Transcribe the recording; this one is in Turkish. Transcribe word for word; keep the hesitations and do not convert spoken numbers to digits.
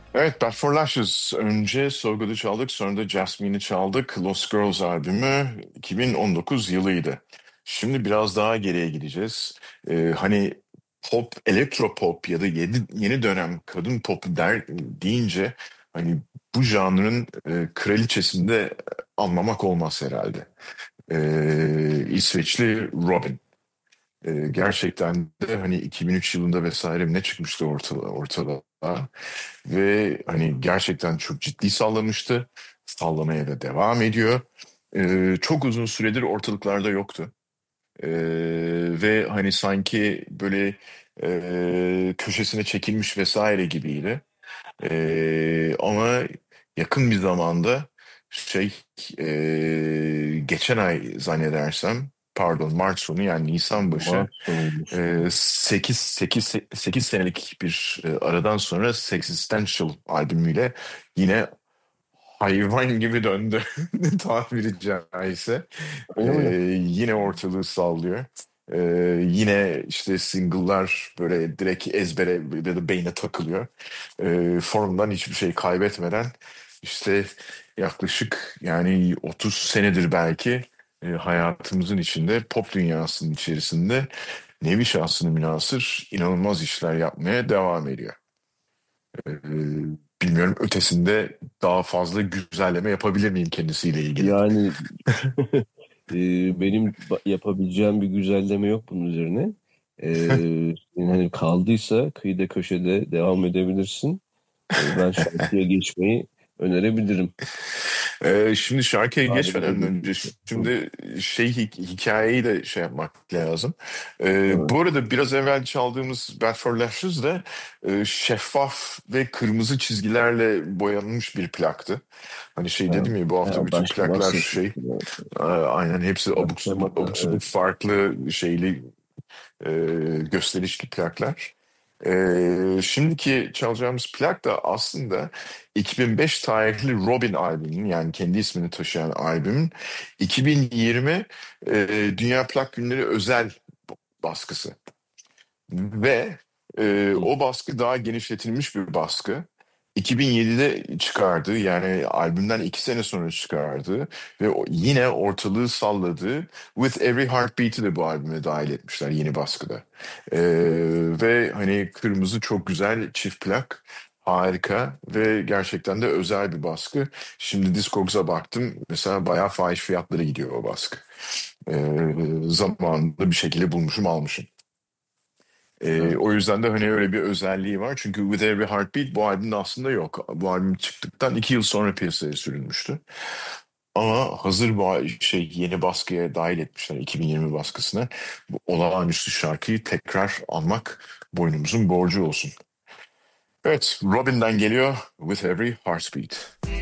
Evet, Bad for Lashes. Önce So Good'u çaldık, sonra da Jasmine'i çaldık. Lost Girls albümü iki bin on dokuz yılıydı. Şimdi biraz daha geriye gideceğiz. Ee, hani pop, elektro pop ya da yeni, yeni dönem kadın pop der deyince hani bu janrın e, kraliçesini de anlamak olmaz herhalde. Ee, İsveçli Robyn. Ee, gerçekten de hani iki bin üç yılında vesaire ne çıkmıştı ortada, ortada. Ve hani gerçekten çok ciddi sallamıştı. Sallamaya da devam ediyor. Ee, çok uzun süredir ortalıklarda yoktu. Ee, Ve hani sanki böyle e, köşesine çekilmiş vesaire gibiydi. Ee, ama yakın bir zamanda şey e, geçen ay zannedersem pardon Mart sonu yani Nisan başı Mart sonuymuş. e, sekiz sekiz sekiz senelik bir e, aradan sonra Existential albümüyle yine hayvan gibi döndü tabiri caizse. Öyle Ee, mi? Yine ortalığı sallıyor. Ee, Yine işte single'lar böyle direkt ezbere ya da beyne takılıyor. Ee, formdan hiçbir şey kaybetmeden işte yaklaşık yani otuz senedir belki e, hayatımızın içinde pop dünyasının içerisinde nevi şahsına münhasır inanılmaz işler yapmaya devam ediyor. Ee, Bilmiyorum ötesinde daha fazla güzelleme yapabilir miyim kendisiyle ilgili? Yani e, benim ba- yapabileceğim bir güzelleme yok bunun üzerine. E, hani kaldıysa kıyıda köşede devam edebilirsin. E, ben şarkıya geçmeyi önerebilirim. Ee, şimdi şarkıya Tarih geçmeden dedim önce çünkü. Hı, şimdi şey hi- hikayeyi de şey yapmak lazım. Ee, evet. bu arada biraz evvel çaldığımız Bad for Lashes de e, şeffaf ve kırmızı çizgilerle boyanmış bir plaktı. Hani şey Ha, dedim ya bu hafta ha, bütün başta plaklar şey bahsetmiştim. Evet. e, aynen hepsi abuk subuk, Başlamada abuk subuk evet. farklı şeyli e, gösterişli plaklar. E, şimdiki çalacağımız plak da aslında iki bin beş tarihli Robin albümünün yani kendi ismini taşıyan albümün iki bin yirmi e, Dünya Plak Günleri özel baskısı. Ve e, Hı, o baskı daha genişletilmiş bir baskı. iki bin yedide çıkardığı yani albümden iki sene sonra çıkardığı ve o- yine ortalığı salladığı With Every Heartbeat'i de bu albüme dahil etmişler yeni baskıda. E, Ve hani kırmızı çok güzel çift plak. Harika ve gerçekten de özel bir baskı. Şimdi Discogs'a baktım. Mesela bayağı fahiş fiyatları gidiyor o baskı. E, Zamanında bir şekilde bulmuşum almışım. Ee, evet. o yüzden de hani öyle bir özelliği var. Çünkü With Every Heartbeat bu albümde aslında yok. Bu albüm çıktıktan iki yıl sonra piyasaya sürülmüştü. Ama hazır bu şey yeni baskıya dahil etmişler iki bin yirmi baskısına. Bu olağanüstü şarkıyı tekrar almak boynumuzun borcu olsun. Evet, Robin'den geliyor With Every Heartbeat.